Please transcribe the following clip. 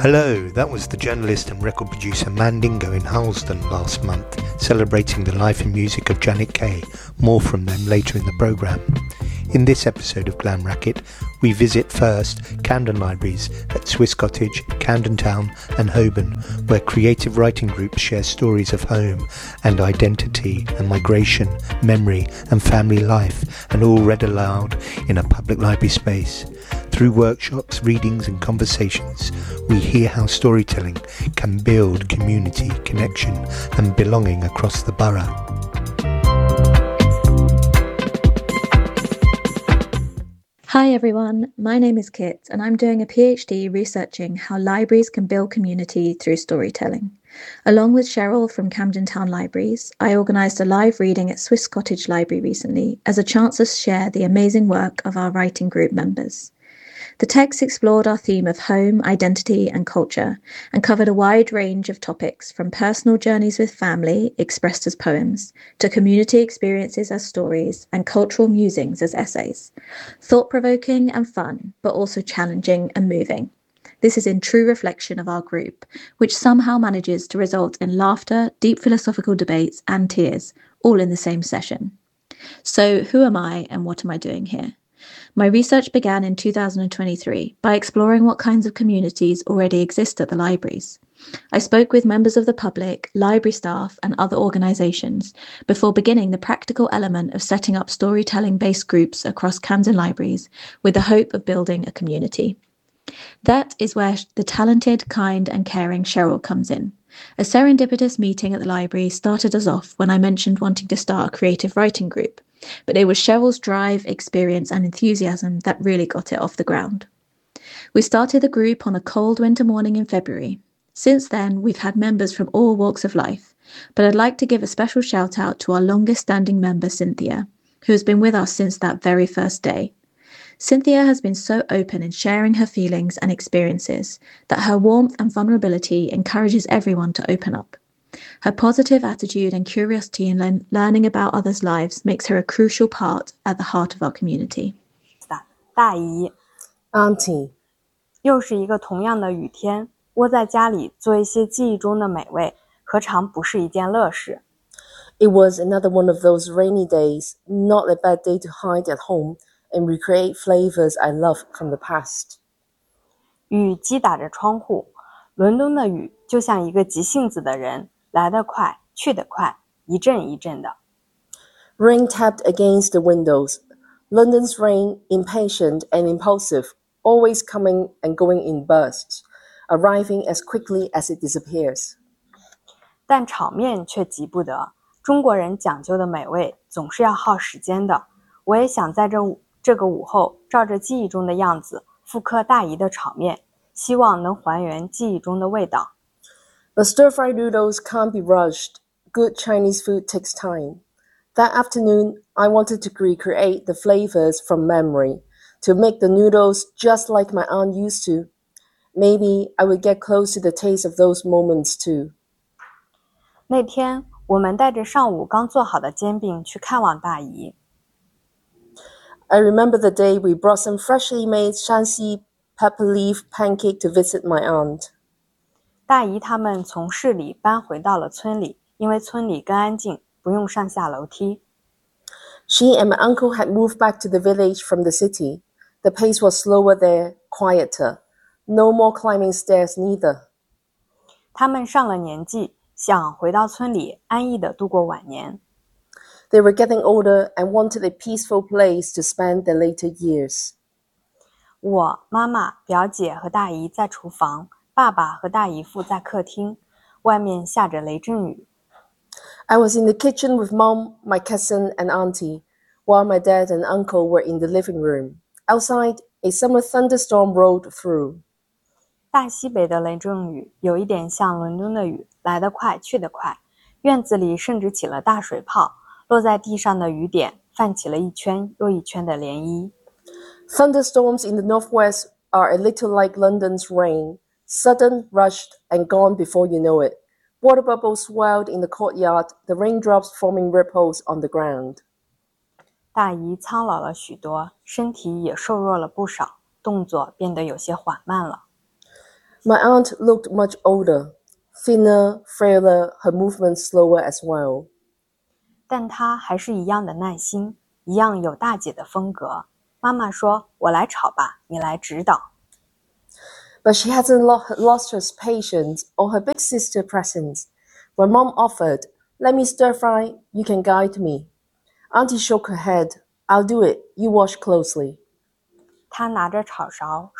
Hello, that was the journalist and record producer Mandingo in Harlesden last month, celebrating the life and music of Janet Kay. More from them later in the programme. In this episode of Glam Racket, we visit first Camden Libraries at Swiss Cottage, Camden Town and Holborn, where creative writing groups share stories of home and identity and migration, memory and family life, and all read aloud in a public library space. Through workshops, readings and conversations, we hear how storytelling can build community, connection and belonging across the borough. Hi everyone, my name is Kit and I'm doing a PhD researching how libraries can build community through storytelling. Along with Cheryl from Camden Town Libraries, I organised a live reading at Swiss Cottage Library recently as a chance to share the amazing work of our writing group members. The text explored our theme of home, identity and culture and covered a wide range of topics from personal journeys with family expressed as poems to community experiences as stories and cultural musings as essays. Thought-provoking and fun, but also challenging and moving. This is in true reflection of our group, which somehow manages to result in laughter, deep philosophical debates and tears, all in the same session. So who am I and what am I doing here? My research began in 2023 by exploring what kinds of communities already exist at the libraries. I spoke with members of the public, library staff and other organisations before beginning the practical element of setting up storytelling-based groups across Camden Libraries with the hope of building a community. That is where the talented, kind and caring Cheryl comes in. A serendipitous meeting at the library started us off when I mentioned wanting to start a creative writing group, but it was Cheryl's drive, experience and enthusiasm that really got it off the ground. We started the group on a cold winter morning in February. Since then, we've had members from all walks of life, but I'd like to give a special shout out to our longest standing member, Cynthia, who has been with us since that very first day. Cynthia has been so open in sharing her feelings and experiences that her warmth and vulnerability encourages everyone to open up. Her positive attitude and curiosity in learning about others' lives makes her a crucial part at the heart of our community. 大姨 Auntie. 又是一个同样的雨天，窝在家里做一些记忆中的美味，何尝不是一件乐事？ It was another one of those rainy days, not a bad day to hide at home and recreate flavors I love from the past. 雨击打着窗户，伦敦的雨就像一个急性子的人，来得快，去得快，一阵一阵的。 Rain tapped against the windows. London's rain, impatient and impulsive, always coming and going in bursts, arriving as quickly as it disappears. 但场面却急不得，中国人讲究的美味总是要耗时间的。我也想在这个午后，照着记忆中的样子，复刻大姨的场面，希望能还原记忆中的味道。 But stir-fried noodles can't be rushed. Good Chinese food takes time. That afternoon, I wanted to recreate the flavors from memory, to make the noodles just like my aunt used to. Maybe I would get close to the taste of those moments too. 那天，我们带着上午刚做好的煎饼去看望大姨。 I remember the day we brought some freshly made Shanxi pepper leaf pancake to visit my aunt. 大姨他们从市里搬回到了村里，因为村里更安静，不用上下楼梯。 She and my uncle had moved back to the village from the city. The pace was slower there, quieter. No more climbing stairs neither. 他们上了年纪，想回到村里安逸地度过晚年。 They were getting older and wanted a peaceful place to spend their later years. 我、妈妈、表姐和大姨在厨房，爸爸和大姨夫在客厅，外面下着雷阵雨。 I was in the kitchen with Mom, my cousin, and Auntie, while my dad and uncle were in the living room. Outside, a summer thunderstorm rolled through. 大西北的雷阵雨有一点像伦敦的雨，来得快，去得快。院子里甚至起了大水泡，落在地上的雨点泛起了一圈又一圈的涟漪。 Thunderstorms in the northwest are a little like London's rain, sudden, rushed, and gone before you know it. Water bubbles swelled in the courtyard, the raindrops forming ripples on the ground. 大姨苍老了许多，身体也瘦弱了不少，动作变得有些缓慢了。 My aunt looked much older, thinner, frailer, her movements slower as well. 但她还是一样的耐心，一样有大姐的风格。妈妈说：“我来炒吧，你来指导。” But she hasn't lost her patience or her big sister presence. When Mom offered, "Let me stir fry, you can guide me," Auntie shook her head. "I'll do it, you watch closely." 她拿着炒勺